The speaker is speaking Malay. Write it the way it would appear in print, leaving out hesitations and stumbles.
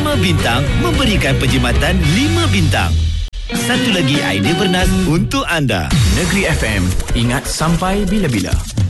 5 bintang memberikan perkhidmatan 5 bintang. Satu lagi idea bernas untuk anda. Negeri FM, ingat sampai bila-bila.